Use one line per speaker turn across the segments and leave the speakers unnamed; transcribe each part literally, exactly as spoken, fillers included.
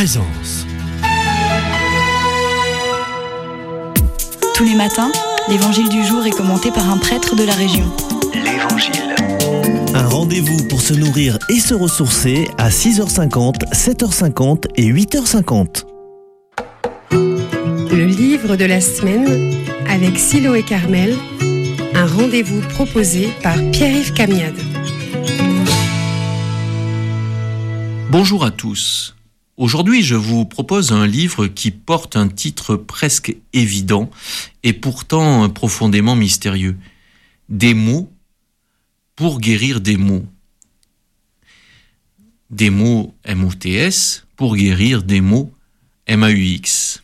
présence.
Tous les matins, l'évangile du jour est commenté par un prêtre de la région.
L'Évangile.
Un rendez-vous pour se nourrir et se ressourcer à six heures cinquante, sept heures cinquante et huit heures cinquante.
Le livre de la semaine avec Silo et Carmel, un rendez-vous proposé par Pierre-Yves Camiade.
Bonjour à tous. Aujourd'hui, je vous propose un livre qui porte un titre presque évident et pourtant profondément mystérieux. Des mots pour guérir des maux. Des mots M O T S pour guérir des mots M A U X.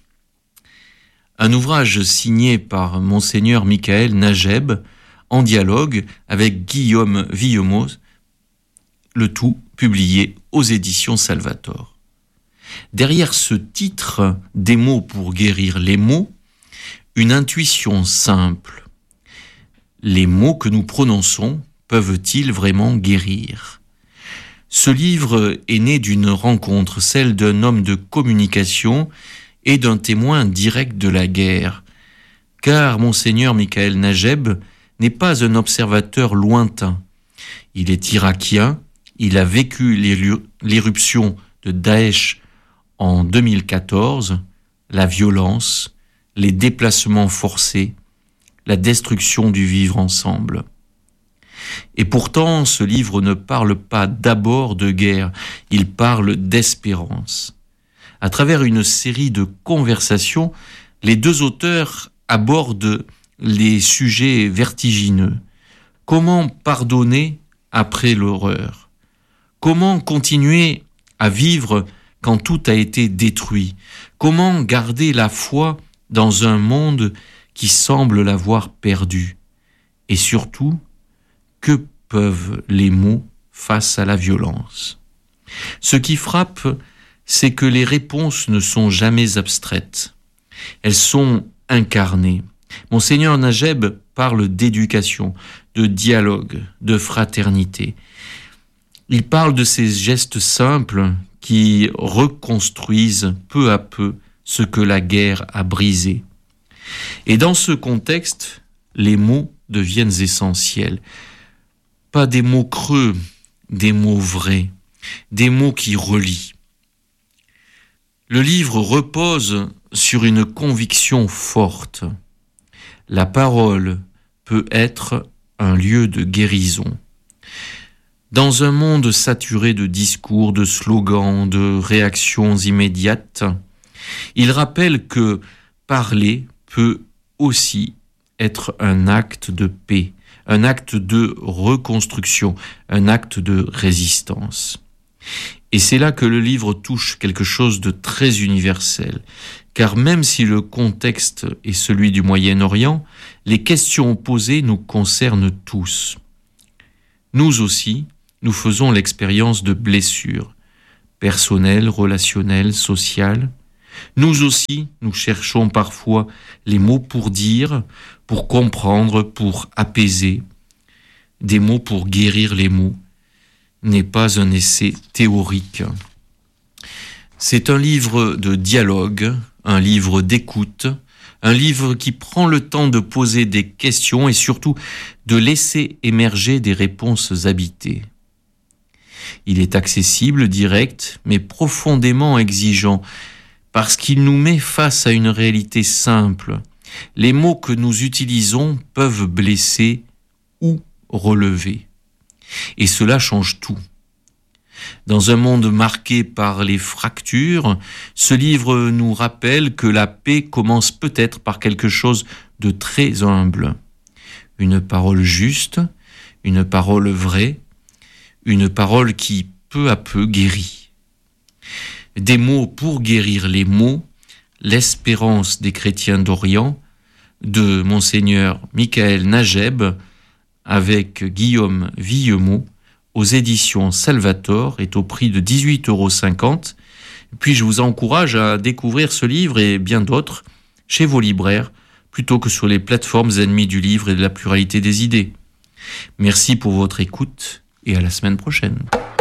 Un ouvrage signé par Monseigneur Michael Najeb en dialogue avec Guillaume Villemot, le tout publié aux éditions Salvator. Derrière ce titre, des mots pour guérir les maux, une intuition simple. Les mots que nous prononçons peuvent-ils vraiment guérir ? Ce livre est né d'une rencontre, celle d'un homme de communication et d'un témoin direct de la guerre. Car Monseigneur Michael Najeb n'est pas un observateur lointain. Il est irakien. Il a vécu l'éruption de Daesh en deux mille quatorze, la violence, les déplacements forcés, la destruction du vivre ensemble. Et pourtant, ce livre ne parle pas d'abord de guerre, il parle d'espérance. À travers une série de conversations, les deux auteurs abordent les sujets vertigineux. Comment pardonner après l'horreur ? Comment continuer à vivre quand tout a été détruit ? Comment garder la foi dans un monde qui semble l'avoir perdu ? Et surtout, que peuvent les mots face à la violence ? Ce qui frappe, c'est que les réponses ne sont jamais abstraites. Elles sont incarnées. Monseigneur Najeb parle d'éducation, de dialogue, de fraternité. Il parle de ces gestes simples qui reconstruisent peu à peu ce que la guerre a brisé. Et dans ce contexte, les mots deviennent essentiels. Pas des mots creux, des mots vrais, des mots qui relient. Le livre repose sur une conviction forte. La parole peut être un lieu de guérison. Dans un monde saturé de discours, de slogans, de réactions immédiates, il rappelle que parler peut aussi être un acte de paix, un acte de reconstruction, un acte de résistance. Et c'est là que le livre touche quelque chose de très universel, car même si le contexte est celui du Moyen-Orient, les questions posées nous concernent tous. Nous aussi, nous faisons l'expérience de blessures, personnelles, relationnelles, sociales. Nous aussi, nous cherchons parfois les mots pour dire, pour comprendre, pour apaiser. Des mots pour guérir les mots n'est pas un essai théorique. C'est un livre de dialogue, un livre d'écoute, un livre qui prend le temps de poser des questions et surtout de laisser émerger des réponses habitées. Il est accessible, direct, mais profondément exigeant, parce qu'il nous met face à une réalité simple. Les mots que nous utilisons peuvent blesser ou relever. Et cela change tout. Dans un monde marqué par les fractures, ce livre nous rappelle que la paix commence peut-être par quelque chose de très humble. Une parole juste, une parole vraie, une parole qui, peu à peu, guérit. Des mots pour guérir les maux, l'espérance des chrétiens d'Orient, de Monseigneur Michael Najeb, avec Guillaume Villemot, aux éditions Salvator, est au prix de dix-huit euros cinquante. Puis je vous encourage à découvrir ce livre et bien d'autres chez vos libraires, plutôt que sur les plateformes ennemies du livre et de la pluralité des idées. Merci pour votre écoute et à la semaine prochaine.